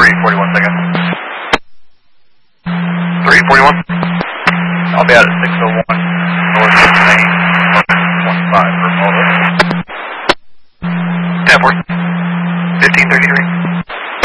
341 seconds. 341. I'll be out at 601. North of Main. 15 for 1533.